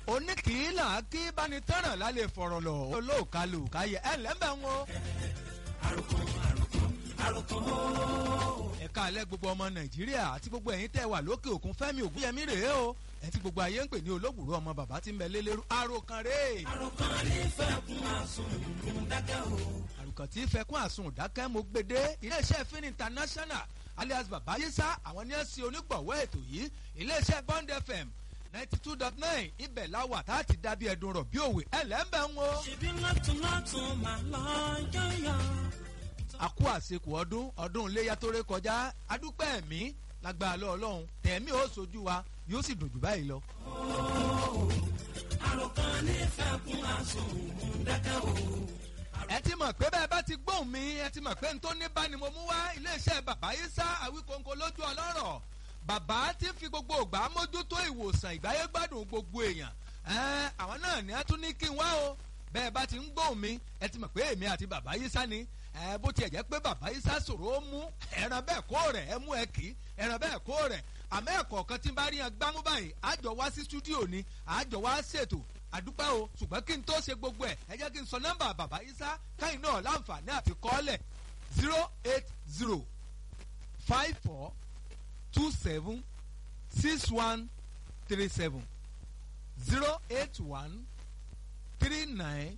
oníkìílà kí bánitẹ́ràn lálẹ́ fọ̀rọ̀ lọ olóòkàlù káyẹ ẹ̀ lẹ́mbẹ̀ ń wo. ẹ̀ka alẹ́ gbogbo ọmọ nàìjíríà àti gbogbo ẹ̀yin tẹ́ wà lókè òkun fẹ́mi ògúnyẹmí rèé o ẹ̀ tí gbogbo ayé ń pè ní olóògbòrò ọmọ bàbá tí ń bẹ lélẹ́rú àròkàn rèé. àròkàn ní fẹ́kún àsùn dákẹ́ o. àròkàn tí fẹ́kún àsùn dákẹ́ mo gbede iléeṣẹ́ fin international alias baba yisa àwọn ní ẹ̀sìn onígbọ̀wọ́ ètò yìí iléeṣẹ́ bond fm 92.9 ibẹ̀ láwà tá a ti dábí ẹ̀dùn rọ̀ bí òwe ẹlẹ́mbẹ̀ ń wo. ṣèbí látún máa lọ yọ̀yọ̀. a kú àsìkò ọdún iléyà tó ré kọjá adúpẹ́ ẹ̀mí lágbára lọ ọlọ́run tẹ̀mí ó sojú wa yóò sì dùn jù báyìí lọ. àròkàn ní fẹ́kún àsùn dákẹ́ o. ẹ ti mọ̀ pé bẹ́ẹ̀ bá ti gbóhùn mi ẹ ti mọ̀ pé n tó ní bá ni mo mú wá iléeṣẹ́ bàbá yísà àwíkóńkó lójú ọlọ́rọ̀ bàbá tí ń fi gbogbo ògbà mójútó ìwòsàn ìgbáyé gbádùn gbogbo èèyàn àwọn náà ní ẹ tún ní kí n wá o bẹ́ẹ̀ bá ti ń gbóhùn mi ẹ ti mọ̀ pé èmi àti bàbá yísà ni bó tiẹ̀ jẹ́ pé bàbá yísà sọ̀rọ̀ ó mú ẹran bẹ́ẹ̀ kó rẹ̀ ẹ mú ẹ kì í ẹran bẹ́ẹ̀ kó rẹ̀ àmọ́ ẹ̀kọ́ kan tí ń bá rí yan gbámú báyìí àjọ wá sí stúdíò ni àjọ wá ṣètò àdúpẹ́ o ṣùgbọ́n kí n tó ṣe gbogbo ẹ̀ ẹ jẹ́ kí n sọ nọ́mbà bàbá yísà káyìn náà láǹfààní àti kọ́ọ̀lẹ̀ 080 54 27 6137 081 39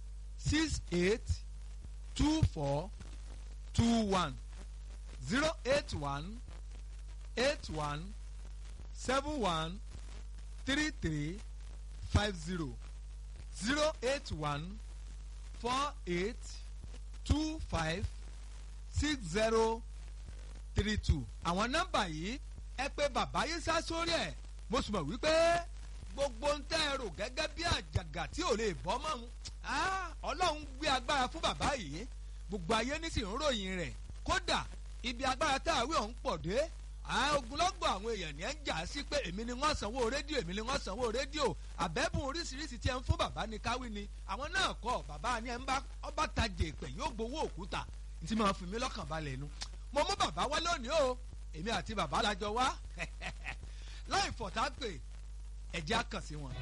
68 24 21 081 81 71 33 50 081 48 25 60 32 àwọn nọ́mbà yìí ẹ pé bàbá yìí sá sórí ẹ̀ mo sì mọ̀ wípé gbogbo ń tẹ́ ẹ rò gẹ́gẹ́ bí àjàgà tí ò lè bọ́ mọ́ ọlọ́run gbé agbára fún bàbá yìí gbogbo ayé ní sì ń ròyìn rẹ̀ kódà ibi agbára táwé ọ̀hún pọ̀ dé ogunlọ́gbọ̀ àwọn èèyàn ní ẹ̀ ń jà sí pé èmi ni wọ́n sanwó rédíò èmi ni wọ́n sanwó rédíò àbẹ́bùn oríṣiríṣi tí ẹ ń fún bàbá ní káwí ni àwọn náà kọ́ bàbá ni ẹ ń bá ọba tajè pé yóò gbowó òkúta tí máa fi mí lọ́kàn balẹ̀ nu mo mú bàbá wá lónìí o èmi àti bàbá lájọ wá láì fọ̀tá pé ẹ̀jẹ̀ á kàn sí wọn.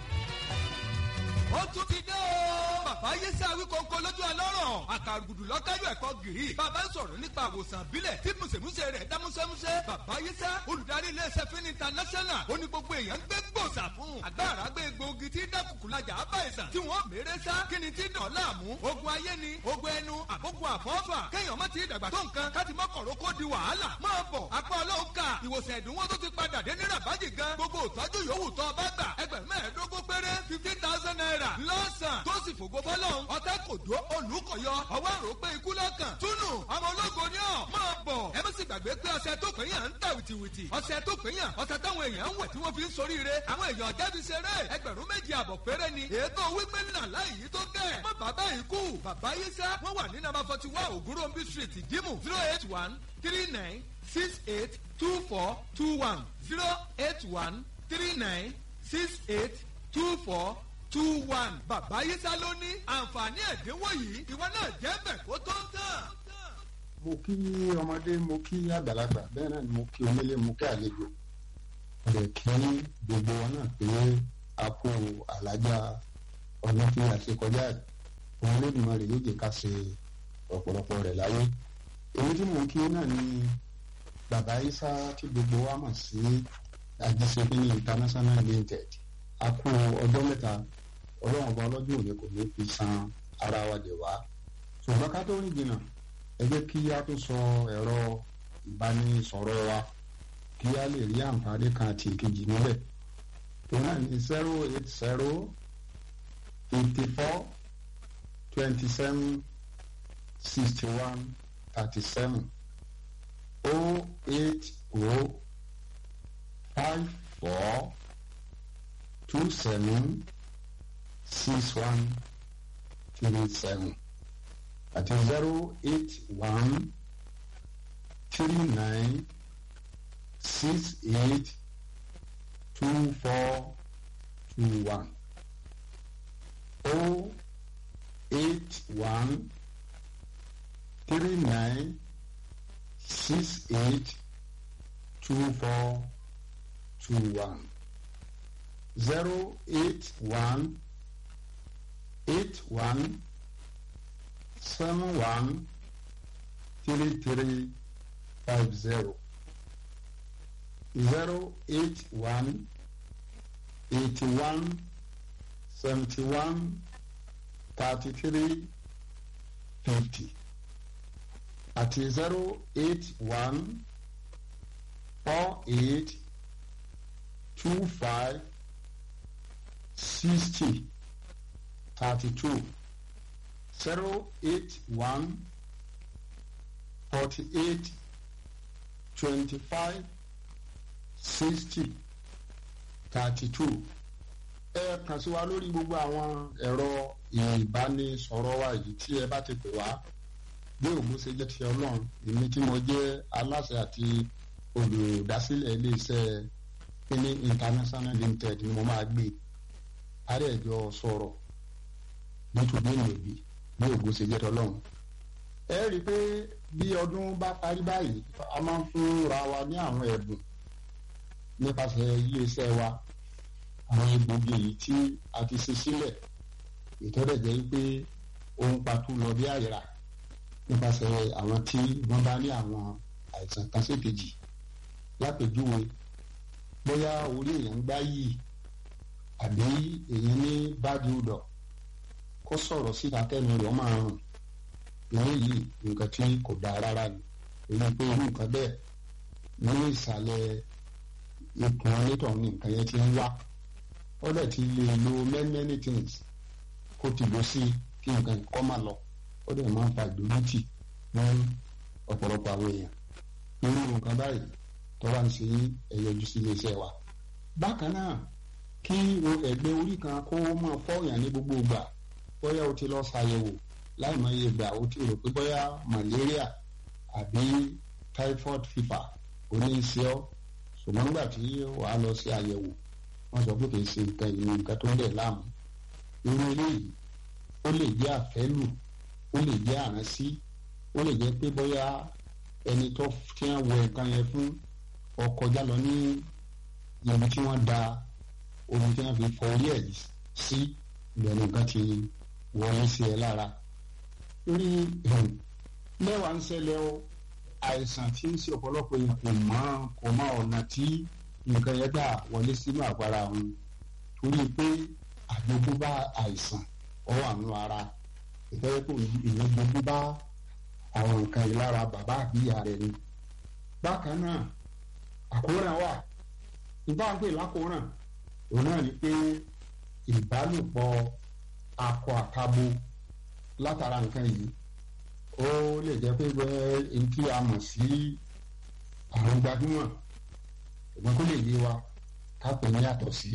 ó tún ti dé o bàbá yéṣẹ́ àwíkóńkó lójú ọlọ́rọ̀ àkàrùgùdù lọ́káyọ̀ ẹ̀kọ́ gìrì bàbá ń sọ̀rọ̀ nípa àwòsàn ìbílẹ̀ tí mùsèmùsè rẹ̀ dá músẹ́músẹ́ bàbá yéṣẹ́ olùdarí iléeṣẹ́ fin international ó ní gbogbo èèyàn ń gbé gbòòsà fún agbára gbé egbòogi tí dákùkùlajà abáyèsàn tí wọ́n mèrè sá kí ni tí dàn láàmú ogun ayé ni ogun ẹnu àbógun àfọ́fà kéèyàn má ti dàgbà tó nǹkan káti mọ́kànló kó di wàhálà máa bọ̀ apá ọlọ́run ká ìwòsàn ẹ̀dínwó tó ti padà dé ní ràbájì gan gbogbo ìtọ́jú yòówù tó bá gbà ẹgbẹ̀rún mẹ́ẹ̀ẹ́dógún péré 15,000 naira lọ́sàn tó sì fògo fọlọ́run ọ̀tá kò dó olùkọ̀yọ ọwọ́ àrò pé ikú lọ́kàn túnú ọmọ ológo ni ọ̀ máa bọ̀ ẹ má sì gbàgbé pé ọṣẹ tó pè yàn ń tà wìtìwìtì ọṣẹ tó pè yàn ọṣẹ táwọn èèyàn ń wẹ̀ tí wọ́n fi ń soríire àwọn èèyàn jáde ṣeré ẹgbẹ̀rún méjì àbọ̀ péré ni ètò wípé ńlá láì yí tó gẹ̀ má bàbá yìí kú bàbá yìí sẹ́ wọ́n wà ní nàbà 41 ògúnròmbí street ìdímù 081 39 68 24 21 081 39 68 24 21 bàbá yísà ló ní àǹfààní ẹ̀dínwó yìí ìwọ náà jẹ́ bẹ̀ kó tó ń tàn. mo kí ọmọdé mo kí àgbàlagbà bẹ́ẹ̀ náà ni mo kí onílé mo kí àlejò rẹ̀ kí gbogbo wọn náà pé a kó àlájá ọdún tí a ṣe kọjá òun lódìmọ̀ rẹ̀ yóò jẹ́ ká ṣe ọ̀pọ̀lọpọ̀ rẹ̀ láyé èyí tí mo kí náà ni bàbá yísà tí gbogbo wa mọ̀ sí àjíṣebí international limited a kú ọjọ́ mẹ́ta ọlọ́run ọba ọlọ́jọ́ òní kò ní fi san ara wa dè wá ṣùgbọ́n ká tó rìn jìnnà ẹ jẹ́ kí a tó sọ ẹ̀rọ ìbánisọ̀rọ̀ wa kí a lè rí àǹfààní kan àti ìkejì níbẹ̀ òun náà ní 080 84 27 61 37 080 54 27 61 37 àti 081 39 68 24 21 081 39 68 24 21 081 81 71 3350 081 81 71 3350 àti 081 48 25 60 32 081 48 25 60 32. ẹ kàn sí wa lórí gbogbo àwọn ẹ̀rọ ìbánisọ̀rọ̀ wa yìí tí ẹ bá ti pè wá bí òun ṣe jẹ́ ti Ọlọ́run èmi tí mo jẹ́ aláṣẹ àti olùdásílẹ̀ iléeṣẹ́ Pini International Limited ni mo máa gbé àrẹ̀jọ sọ̀rọ̀ nítorí ìrèbí bí òun ṣe jẹ́ ti Ọlọ́run. ẹ rí i pé bí ọdún bá parí báyìí a máa ń fúnra wa ní àwọn ẹ̀bùn nípasẹ̀ iléeṣẹ́ wa àwọn egbògi yìí tí a ti ṣe sílẹ̀ ìtọ́jẹ̀ pé ohun pàtó lọ bí àyíra nípasẹ̀ àwọn tí wọ́n bá ní àwọn àìsàn kan sékejì lápèjúwe bóyá orí èèyàn ń gbá yìí àbí èèyàn ní báàgì ọ̀dọ̀ kó sọ̀rọ̀ síta tẹ́nu rẹ̀ máa rùn eléyìí nǹkan tí kò dáa rárá ni èyí pé irú nǹkan bẹ́ẹ̀ ní ìsàlẹ̀ ikùn onítọ̀ ní nǹkan yẹn ti ń wá ó dẹ̀ ti lè lo many things kó ti lọ sí kí nǹkan kọ́ máa lọ ó dẹ̀ máa ń fa ìdójútì ní ọ̀pọ̀lọpọ̀ àwọn èèyàn irú nǹkan báyìí tó wá ń ṣe ẹ̀yọjú sí iléeṣẹ́ wa. bákan náà kí ẹ̀gbẹ́ orí kan kó máa fọ́ọ̀yàn ní gbogbo ìgbà bóyá o ti lọ ṣàyẹ̀wò láì mọ iye ìgbà o ti rò pé bóyá malaria àbí typhoid fever oníṣẹ́ ọ́ ṣùgbọ́n nígbà tí wàá lọ sí àyẹ̀wò wọ́n sọ pé kì í ṣe nǹkan ìlú nǹkan tó ń dẹ̀ láàmú irú eléyìí ó lè jẹ́ àfẹ́lù ó lè jẹ́ àránsí ó lè jẹ́ pé bóyá ẹni tó tí wọ́n wọ nǹkan yẹn fún ọkọjá lọ ní ibi tí wọ́n da omi tí wọ́n fi fọ orí ẹ̀ sí ìbẹ̀rù nǹkan ti wọlé sí ẹ lára lórí mẹ́wàá ń ṣẹlẹ̀ o àìsàn tí ń ṣe ọ̀pọ̀lọpọ̀ èèyàn kò mọ ọ̀nà tí nǹkan yẹn gbà wọlé sínú àgbára wọn torí pé àjogúnbá àìsàn ọwọ́ àánú ara ìtọ́jú pé ìyẹn jogúnbá àwọn nǹkan yìí lára bàbá àbí ìyá rẹ̀ ni. bákan náà àkóràn wà ìbá ń pè lákòóràn òun náà ni pé ìbálòpọ̀ akọ àtabo látara nǹkan yìí ó lè jẹ́ pé ẹni tí a mọ̀ sí àrùn gbajúmọ̀ ṣùgbọ́n kó lè yé wa ká pè ní yàtọ̀ sí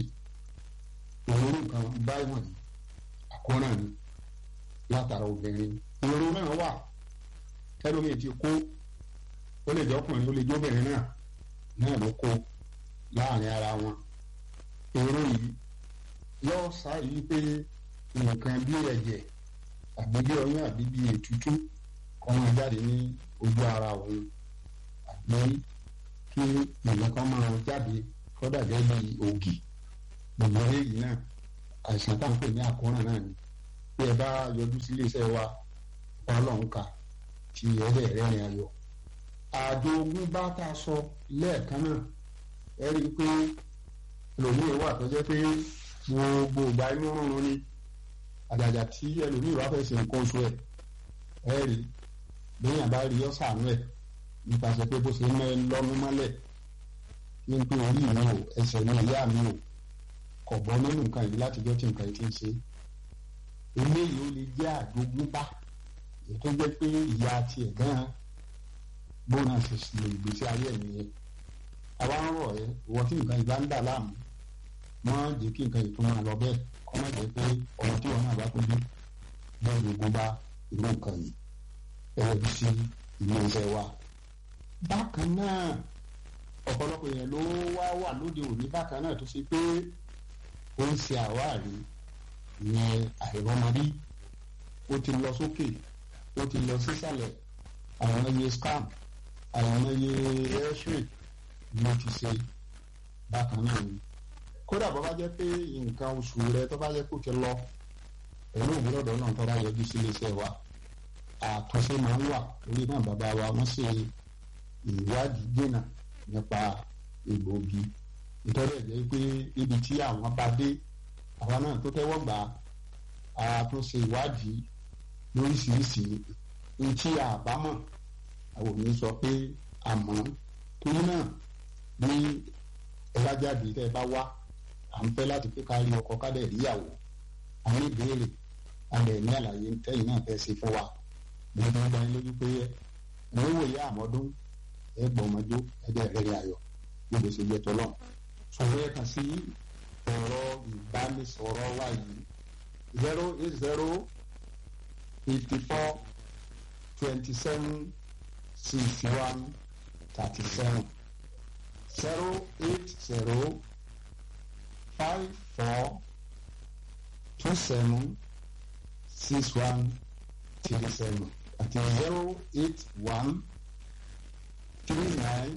òun nǹkan báyìí wọ̀nyí àkóràn ni látara obìnrin ìrora náà wà tẹ́lómi ti kó ó lè jẹ́ ọkùnrin ó lè jẹ́ obìnrin náà ló kó láàrin ara wọn èrò yìí yóò sáyé pé nǹkan bí ẹ̀jẹ̀ àbí bí ọyún àbí bí ètútú kan máa jáde ní ojú ara òun àbí kí nǹkan kan máa jáde kódà gẹ́gẹ́ bí ògì gbogbo eléyìí náà àìsàn tá à ń pè ní àkóràn náà ni bí ẹ bá yọjú sí iléeṣẹ́ wa ọlọ́run ká ti ẹ̀rẹ́ rẹ́rìn ayọ̀ àjogún bá tá a sọ lẹ́ẹ̀kan náà ẹ rí i pé ẹlòmíì wà tó jẹ́ pé gbogbo ìgbà inú rúnrún ni àjàjà tí ẹlòmíì wá fẹ́ ṣe nǹkan oṣù ẹ̀ ẹ rí lẹ́yìn àbá rí ọ́sàánú ẹ̀ nípasẹ̀ pé bó ṣe ń lọ́nu mọ́lẹ̀ ní pé orí mi ò ẹsẹ̀ mi ìyá mi ò kọ̀ bọ́ nínú nǹkan yìí látijọ́ tí nǹkan yìí ti ń ṣe eléyìí ó lè jẹ́ àjogúnbá èyí tó jẹ́ pé ìyá tiẹ̀ gan-an bóun ṣe lè ìgbésí ayé ẹ̀ nìyẹn àwa ń rọ̀ ẹ́ ìwọ tí nǹkan yìí bá ń dà láàmú wọ́n jẹ́ kí nǹkan yìí tó máa lọ bẹ́ẹ̀ kọ́ má jẹ́ pé ọmọ tí wọn náà bá tóbi bẹ́ẹ̀ lógún bá irú nǹkan yìí ẹ̀rọ bí sí ilé iṣẹ́ wa. bákan náà ọ̀pọ̀lọpọ̀ èèyàn ló wà lóde òní bákan náà tó ṣe pé ó ń ṣe àwárí ìyẹn àìrọ́mọbí ó ti lọ sókè ó ti lọ sísàlẹ̀ àwọn iye scam àwọn iye airship ni ó ti ṣe bákan náà ni kódà bó bá jẹ́ pé nǹkan oṣù rẹ tó bá jẹ́ kó ti lọ pẹ̀lú òwúrọ̀dọ̀ náà tó bá yọjú sí iléeṣẹ́ wa àtúnṣe máa ń wà lórí náà bàbá wa wọ́n ṣe ìwádìí dènà nípa egbòogi nítorí ẹ̀jẹ̀ pé ibi tí àwọn bá dé àwa náà tó tẹ́wọ́ gbà á àtúnṣe ìwádìí lóríṣiríṣi ní tí àbámọ̀ àwọn ò ní sọ pé àmọ́ torí náà ní ẹlájáde tẹ́ ẹ bá wá à ń fẹ́ láti pé ká rí ọkọ ká dẹ̀ ríyàwó àwọn ìbéèrè alẹ́ ní àlàyé tẹ́yìn náà fẹ́ ṣe fún wa mo ní ọgbà yín lójú pé mo wòye àmọ́dún ẹ gbọ́ ọmọdé ẹgbẹ́ rẹ̀ rí ayọ̀ gbogbo ṣe jẹ́ tọ́lọ́ sọ̀rọ̀ ẹ̀ kàn sí ẹ̀rọ ìbánisọ̀rọ̀ wa yìí 080 54 27 61 37 080 54 27 61 37 àti 081 39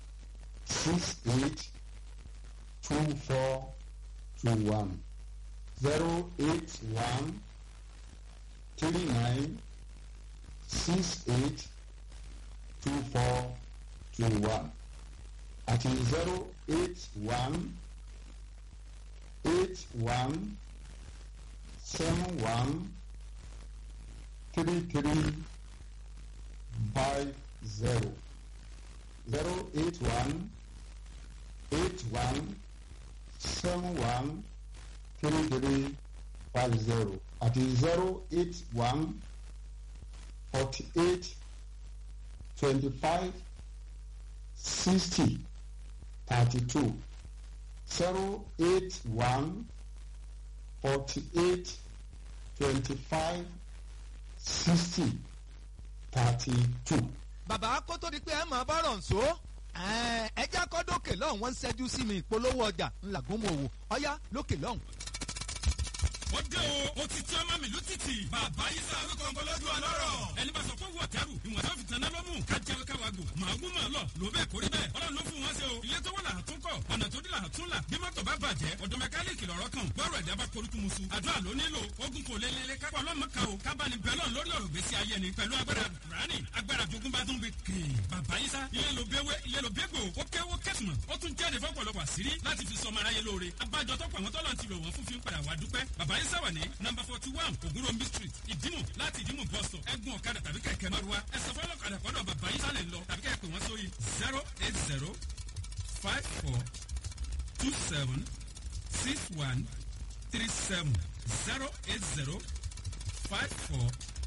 68 24 21 081 39 68 24 21 àti 081 81 71 33 50 081 81 71 33 50 àti 081 48 25 60 32 081 48 25 60 32. bàbá kó tó di pé ẹ máa bá rọ̀ ǹso ẹjẹ́ kọ́ dókè lọ́hùn wọ́n ń ṣẹ́jú sí mi ìpolówó ọjà ńlágúnmọ̀ òwò ọ̀yá lókè lọ́hùn. ó dé o ti tí ọmọ mi ló títì bàbá yìí sá wíkọ̀ ń bọ́lọ́dún ọlọ́rọ̀ ẹni bá sọ pé wọ́n tẹ́rù ìwọ̀n tó fi tán náà lọ́mú ká jẹ́ ká wa gò màá gún màá lọ ló bẹ́ẹ̀ kórè bẹ́ẹ̀ ọlọ́run ló fún wọn ṣe o ilé tó wọ́n là á tún kọ̀ ọ̀nà tó dí là á tún là bí mọ́tò bá bàjẹ́ ọ̀dọ̀ mẹkáníìkì lọ́rọ̀ kan bọ́ọ̀rọ̀ ẹ̀dá bá korúkú musu àdúrà ló nílò ogun kò lélele kápá ọlọ́mọ ká o kábàánì bẹ́lọ̀ lórí ọ̀rọ̀ gbèsè ayé ni pẹ̀lú agbára rani agbára jogun bá tún bẹ kéè bàbá yìí sá ilé ló béwé ilé ló bégbò ó kéwó kẹsùmọ̀ ó tún jáde fọ́pọ̀lọpọ̀ àṣírí láti fi sọmọ aráyé lóore abájọ tọ́pọ̀ àwọn tọ́lọ́ ti lò wọ́n fún fi ń padà wá dúpẹ́ bàbá yìí sáwà ní nọ́mbà 41 Ògúnròmbí street ìdímù láti ìdímù bus stop ẹ̀gbọ́n ọ̀kadà tàbí kẹ̀kẹ́ márùwá ẹ̀sọ́ fọlọ́kadà kọ́dọ̀ bàbá yìí sálẹ̀ lọ tàbí kẹ́ pè wọ́n sórí 080 54 27 61 37 080 54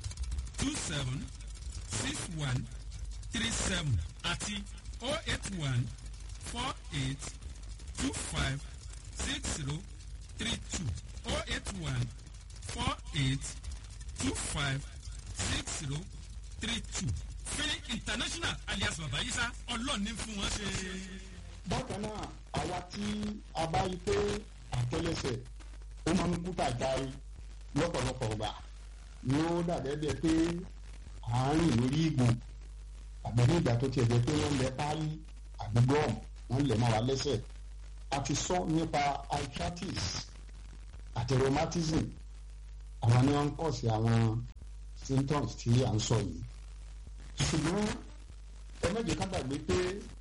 27 61 37 àti 081 48 25 60 32 081 48 25 60 32 Fẹ́lẹ́ international alias bàbá yìí sá ọlọ́ọ̀ni fún wọn ṣe. bákan náà àwa tí a bá rí pé àtẹ́lẹsẹ̀ ó máa ń kú tàjáre lọ́pọ̀lọpọ̀ ọgbà ni ó dàbẹ́bẹ́ pé àárín lórí ìgbò àbí ní ìgbà tó tiẹ̀ jẹ́ pé wọ́n lẹ páálí àbí gọ́ọ̀mù wọ́n lẹ̀ mọ́ wa lẹ́sẹ̀ a ti sọ nípa arthritis àti rheumatism àwọn ni wọ́n ń kọ̀ sí àwọn symptoms tí à ń sọ yìí ṣùgbọ́n ẹ má jẹ́ ká gbàgbé pé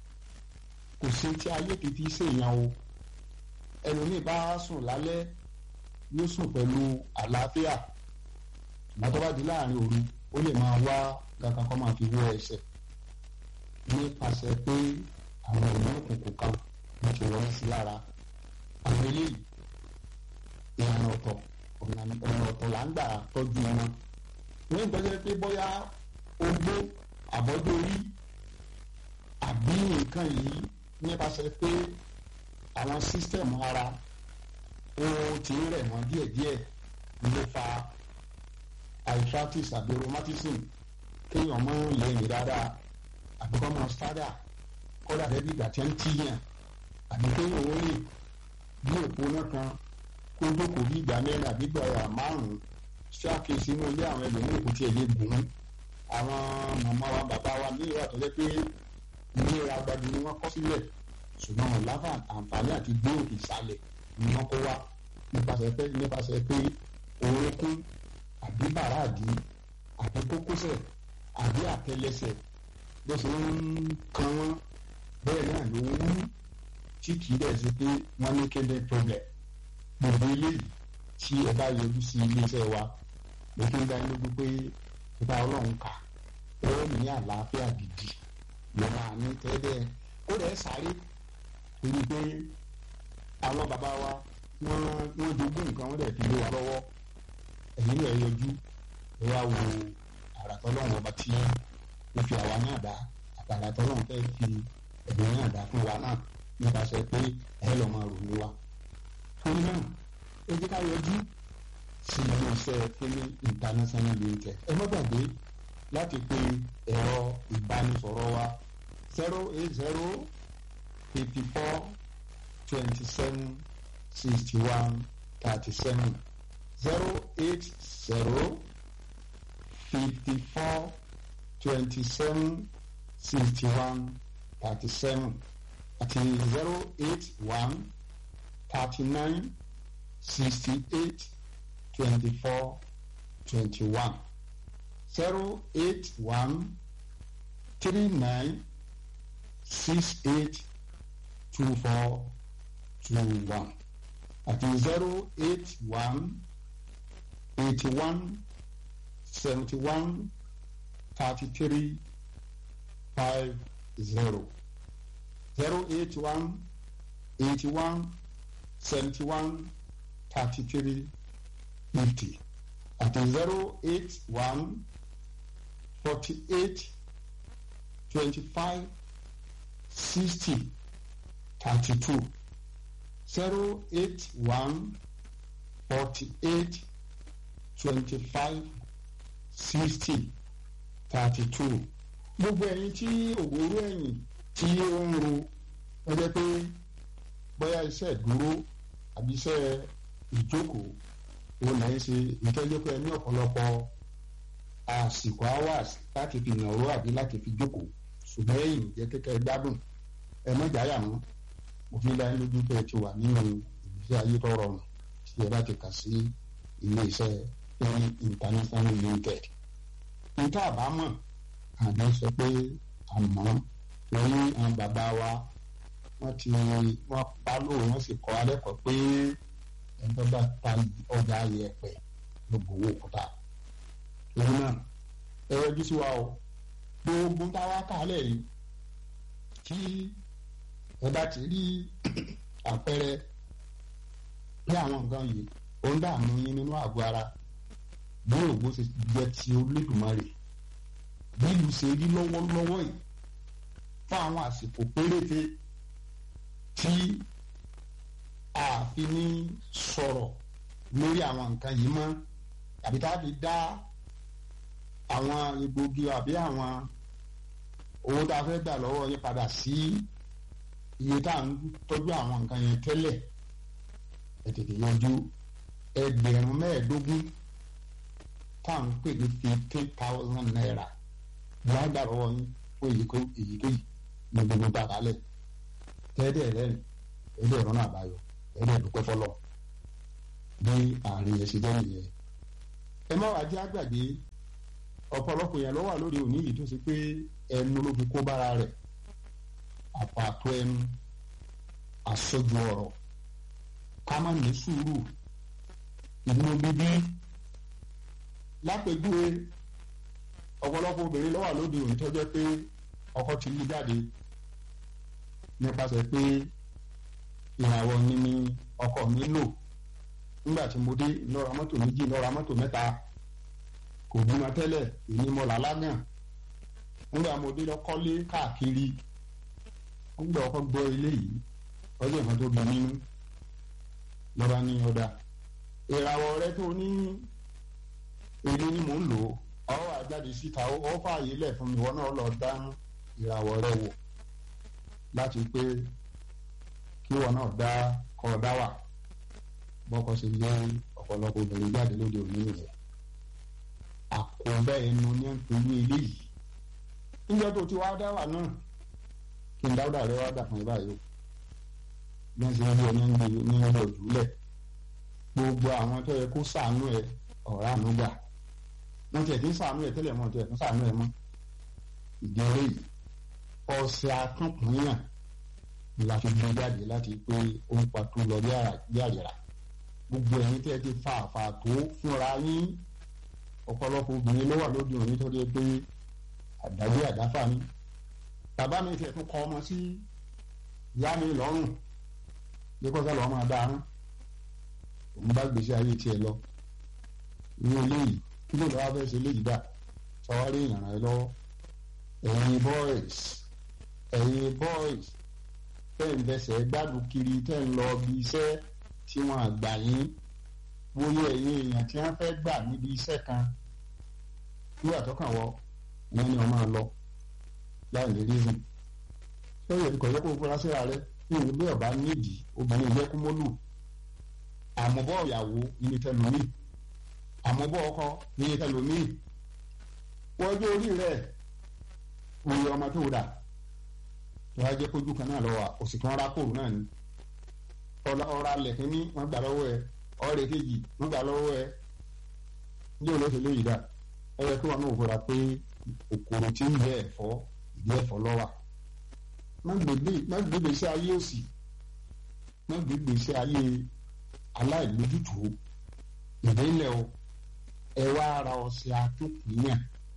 kò sí tí ayé kìí ṣèyàn o ẹlòmíì bá sùn lálẹ́ yóò sùn pẹ̀lú àlàáfíà ìgbà tó bá di láàrin òru ó lè máa wá kankan kó máa fi wọ ẹsẹ̀ nípasẹ̀ pé àwọn ènìyàn òkùnkùn kan ló ti wọlé sí lára àwọn eléyìí ìlànà ọ̀tọ̀ ọ̀nà ọ̀tọ̀ là ń gbà tọ́jú wọn ní ìgbẹ́jẹ́ pé bóyá ogbó àbọ́jọ́ orí àbí nǹkan yìí nípasẹ̀ pé àwọn sísítẹ̀mù ara ó ti ń rẹ̀ wọ́n díẹ̀díẹ̀ ló fa arthritis àbí rheumatism kéèyàn mọ́ lẹ́yìn dáadáa àbí kọ́ mọ́ stádà kọ́dà bẹ́ẹ̀ bí ìgbà tí ń tíyàn àbí kéèyàn ó lè bí òpó náà kan kó jókòó bí ìgbà mẹ́rin àbí ìgbà márùn-ún sí àkíyèsí inú ilé àwọn ẹlòmíì kò tiẹ̀ lè gùn ún àwọn màmá wa bàbá wa ní ìwà tó jẹ́ pé ìlera gbadu ni wọ́n kọ́ sílẹ̀ ṣùgbọ́n wọn láfa àǹfààní àti gbé òkè ìsàlẹ̀ ni wọ́n kó wá nípasẹ̀ pé orúnkún àbí bàràdì àbí kókósẹ̀ àbí àtẹlẹsẹ̀ bó ṣe ń kan wọ́n bẹ́ẹ̀ náà ló ń wú tí kì í dẹ̀ sí pé wọ́n ní kéde problem gbogbo eléyìí tí ẹ bá yọjú sí iléeṣẹ́ wa mo fi ń dá lójú pé ìta ọlọ́run kà ó ní àlàáfíà gidi ló máa ní tẹ́lẹ̀ ó rẹ̀ sáré torí pé àwọn bàbá wa wọ́n jogún nǹkan wọ́n dẹ̀ fi lé wa lọ́wọ́ ẹ̀yìn rẹ̀ yọjú ẹ wá wo àràtọ́ ọlọ́run ọba tí ó fi àwa náà dá àtàràtọ́ ọlọ́run fẹ́ fi ẹ̀dùn náà dá fún wa náà nípasẹ̀ pé ẹ lọ́ máa rò ní wa. torí náà ẹ jẹ́ ká yọjú sí ilé-iṣẹ́ Femi International Limited ẹ má gbàgbé láti pe ẹ̀rọ ìbánisọ̀rọ̀ wa 080 54 27 61 37 080 54 27 61 37 àti 081 39 68 24 21 081 39 68 24 21 àti 081 81 71 33 50 081 81 71 33 50 àti 081 48 25 60 32 081 48 25 60 32 gbogbo ẹ̀yin tí òwúrọ̀ ẹ̀yìn tí ó ń ro ẹ jẹ́ pé bóyá iṣẹ́ ìdúró àbí iṣẹ́ ìjókòó òun náà ń ṣe ìtọ́jú pé ẹ ní ọ̀pọ̀lọpọ̀ àsìkò hours láti fi nàró àbí láti fi jókòó ṣùgbọ́n ẹ̀yìn jẹ́ kékeré gbádùn ẹ mọ̀jà yà wọ́n òfin láyé lójú pé ẹ ti wà nínú ìgbésí ayé tó rọrùn tí ẹ bá ti kà sí ilé-iṣẹ́ Femi International Limited. níta àbámọ̀ àná sọ pé àmọ́ lórí àwọn bàbá wa wọ́n pa lóò wọ́n sì kọ́ alẹ́kọ̀ọ́ pé ẹjọ́ bá ta ọjà yẹ̀pẹ̀ ló gbowó òkúta. lórí náà ẹ yọjú sí wa o gbogbo táwa kálẹ̀ yìí tí ẹ bá ti rí àpẹẹrẹ pé àwọn nǹkan yìí ó ń dààmú yín nínú àgọ́ ara bí ògbó ṣe jẹ́ ti Olódùmarè bí ìlú ṣe rí lọ́wọ́lọ́wọ́ yìí fún àwọn àsìkò péréte tí a fi ní sọ̀rọ̀ lórí àwọn nǹkan yìí mọ́ àbí tá a fi dá àwọn egbògi àbí àwọn owó tá a fẹ́ gbà lọ́wọ́ yín padà sí iye tá à ń tọ́jú àwọn nǹkan yẹn tẹ́lẹ̀ ẹ tètè yọjú ẹgbẹ̀rún mẹ́ẹ̀ẹ́dógún tá à ń pè ní 50,000 naira gbàgbà lọ́wọ́ yín fún èyíkéyìí ní gbogbo gbàgbálẹ̀ tẹ́ẹ̀dẹ̀ rẹ́rìn ẹ̀ẹ́dẹ̀ rọ́nà àbáyọ ẹ̀ẹ́dẹ̀ dúpẹ́ fọlọ́ bí àárín yẹn ṣe jẹ́ nìyẹn. ẹ má wàá jẹ́ àgbàgbé ọ̀pọ̀lọpọ̀ yẹn lọ́wọ́ lórí òní yìí tó ṣe pé ẹnu ló fi kó bára rẹ̀ àpàtó ẹnu àsọjù ọ̀rọ̀ ká má ní sùúrù inú bíbí lápèjúwe ọ̀pọ̀lọpọ̀ obìnrin lọ́wọ́ lóde òní tó jẹ́ pé ọkọ ti lé jáde nípasẹ̀ pé ìràwọ̀ ni ni ọkọ mi lò nígbà tí mo dé lọ́ra mọ́tò méjì lọ́ra mọ́tò mẹ́ta kò bímọ tẹ́lẹ̀ èmi mo là lágàn nígbà mo dé lọ́kọ́lé káàkiri nígbà ọkọ gbọ́ ilé yìí ọjọ́ ìfọ́n tó bí nínú lọ́ba ní ọ̀dà ìràwọ̀ rẹ tó ní èmi ni mò ń lò ó wà jáde síta ó fààyè lẹ̀ fún mi wọn náà lọ dá ìràwọ̀ rẹ wò láti pé kí wọn náà kọ́ ọ dá wà bọ́kọ ṣe lé ọ̀pọ̀lọpọ̀ obìnrin jáde lóde òní nìyẹn àkóbá ẹnu ní pẹ̀lú eléyìí níjọ́ tó ti wá dá wà náà kí n dáwọ́dà rẹ wá dà fún ẹ báyìí bí wọ́n ṣe ń gbé ní ń gbé òjúlẹ̀ gbogbo àwọn tó yẹ kó ṣàánú ẹ ọ̀rá àánú gbà wọ́n tiẹ̀ kí ń ṣàánú ẹ tẹ́lẹ̀ mọ́ tiẹ̀ kí ń ṣàánú ẹ mọ́ ìdílé yìí ọ̀sẹ̀ àtúnkùnyàn ni la fi gbé jáde láti pé ó ń patú lọ bí àyàrá gbogbo ẹ̀yin tẹ́ ẹ ti fa àfà tó fúnra yín ọ̀pọ̀lọpọ̀ obìnrin ló wà lóde òní tó dé pé àdájé àdáfà ni bàbá mi tiẹ̀ tún kọ ọmọ sí ìyá mi lọ́rùn lẹ́kọ̀ọ́sẹ́ lọ́ọ́ máa dáhùn òun bá gbèsè ayé tiẹ̀ lọ inú eléyìí kí ló lọ́wọ́ fẹ́ ṣe léyìí dà sọwárí ìyàrá ẹ lọ́wọ́ ẹ̀yin boys tẹ́ ń bẹsẹ̀ gbádùn kiri tẹ́ ń lọ bí iṣẹ́ tí wọ́n àgbà yín wòye ẹ̀yin èèyàn tí wọ́n fẹ́ gbà níbi iṣẹ́ kan nígbà tó kàn wọ́ ìyẹn ni wọ́n máa lọ láì ní reason sọ́yẹ̀ ìkọ̀ yẹ kó fura síra rẹ ní ìlú bí ọba nídìí obìnrin yẹ kó mọ́lù àmọ́bọ̀ ìyàwó iye tẹlomi àmọ́bọ̀ ọkọ iye tẹlomi wọ́n gbé orí rẹ̀ òye ọmọ tó dà wọ́n á jẹ́ kójú kan náà lọ́wọ́ òsì kan rà kóòrò náà ni ọ̀rọ̀ alẹ̀ kínní wọ́n gbà lọ́wọ́ ẹ ọ̀rẹ́ kejì wọ́n gbà lọ́wọ́ ẹ ní olóṣèlú léyìí dà ẹ yẹ kí wọn náà fura pé òkòrò tí ń jẹ ẹ̀fọ́ ìdí ẹ̀fọ́ lọ́wọ́ má gbégbé iṣẹ́ ayé òsì má gbégbé iṣẹ́ ayé aláìlójútùú ìdílé o ẹ wá ara ọ̀sẹ̀ àtúnkùnyàn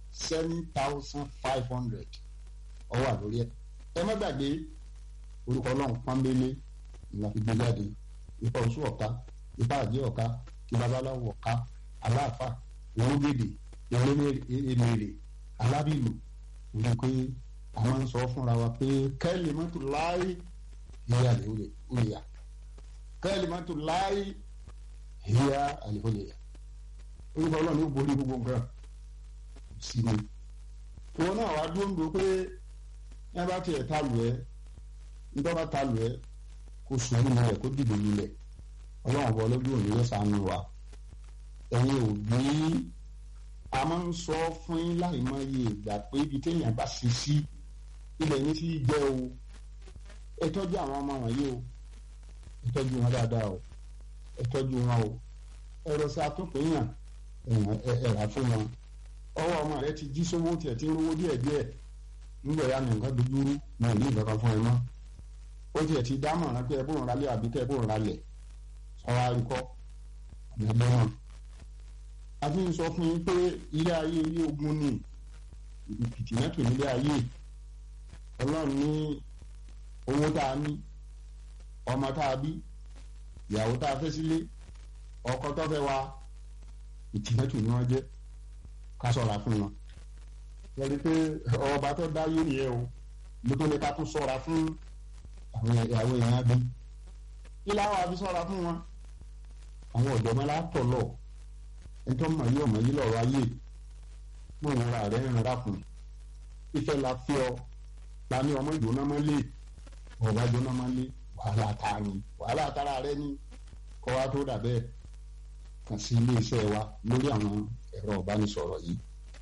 7,500 ó wà lórí ẹ ẹ má gbàgbé orúkọ ọlọ́run pọ́nbélé ìlànà fi gbé jáde ipa oṣù ọ̀ka ipa àjẹ́ ọ̀ka kí babaláwo ọ̀ka aláàfà ológèdè eléré alábìlú òní pé a máa ń sọ fúnra wa pé kẹ́lì mọ́tò láì híyà àlèhóyà kẹ́lì mọ́tò láì híyà àlèhóyà orúkọ ọlọ́run yóò borí gbogbo nǹkan sí mi wọn náà wá dúró ń do pé ẹ bá tiẹ̀ ta lù ẹ́ nígbà bá ta lù ẹ́ kó sùúrù nílẹ̀ kó dìbò nílẹ̀ ọlọ́run ọba ọlọ́dún òní yóò ṣàánú wa ẹ̀yin òbí a máa ń sọ fún yín láì mọ iye ìgbà pé ibi téèyàn bá ṣe sí ilẹ̀ yín sí jẹ́ o ẹ tọ́jú àwọn ọmọ wọ̀nyí o ẹ tọ́jú wọn dáadáa o ẹ tọ́jú wọn o ẹ lọ sí atúnkùnyàn ẹ rà fún wọn ọwọ́ ọmọ rẹ ti jí sówó tiẹ̀ tí ń rówó díẹ̀díẹ̀ nígbà ya ní nǹkan dúdúrú ní ìlú ìjọba fún ẹ mọ́ ó tiẹ̀ ti dámọ̀ràn pé ẹ bóun ralẹ̀ àbí kẹ́ ẹ bóun ralẹ̀ sọ́wọ́ àríkọ́ ọ̀nà ẹgbẹ́ náà a fi ń sọ fún yín pé ilé ayé ilé ogun ni ìpìtìmẹ́tò nílé ayé ọlọ́run ní owó tá a ní ọmọ tá a bí ìyàwó tá a fẹ́ sílé ọkọ tó fẹ́ wa ìpìtìmẹ́tò ni wọ́n jẹ́ ká ṣọ́ra fún wọn lórí pé ọba tó dá yé nìyẹn o ló tó ní ká tún ṣọ́ra fún àwọn èèyàn bí ilé àwọn àfi ṣọ́ra fún wọn àwọn ọ̀dọ́mọlá tọ̀ lọ ẹjọ́ mọ̀ yí ọmọ yí lọ́rọ̀ ayé mọ̀ ń ra rẹ̀ ń ra fún ìfẹ́ la fi ọ la ní ọmọ ìjóná máa lé ọba ìjóná máa lé wàhálà ta ni wàhálà tara rẹ ní kọ́ wa tó dà bẹ́ẹ̀ kàn sí ilé iṣẹ́ wa lórí àwọn ẹ̀rọ ìbánisọ̀rọ̀ yìí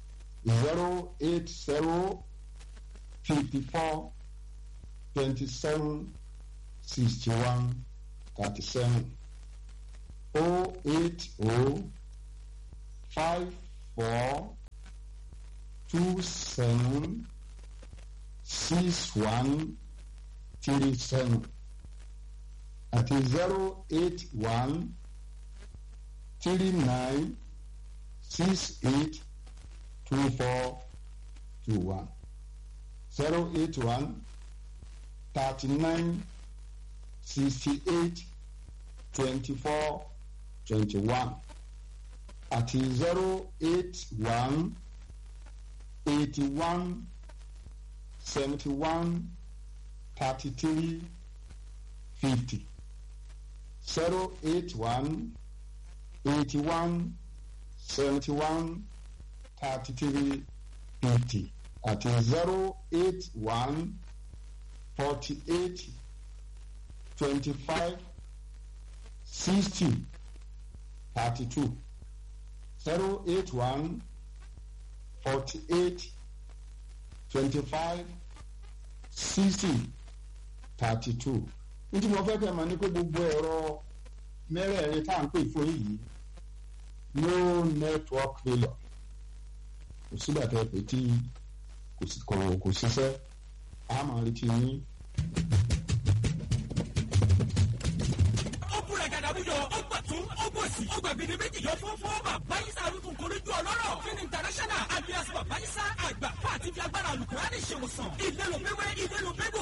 080 54 27 61 37 080 54 27 61 37 àti 081 39 68 24 21 081 39 68 24 21 àti 081 81 71 33 50 081 81 71 33 50 àti 081 48 25 60 32 081 48 25 60 32 ní tí mo fẹ́ kẹ́ mọ̀ ní pé gbogbo ẹ̀rọ mẹ́rẹ̀ẹ̀rin tá à ń pè fún yìí no network failure kò sígbà tẹ́ ẹ pé tí kò ṣiṣẹ́ a máa retí yín. ó búra gàdàbúyọ ó gbàtún ó gbòsì ó gbàgbére méjì yọ fún bàbá Ìsá arúgbó koríjú ọlọ́rọ̀ fún international alias bàbá Ìsá àgbà fún àti fi agbára àlùkùránì ṣèwòsàn ilé ló pẹ́wẹ́ ilé ló pẹ́wẹ́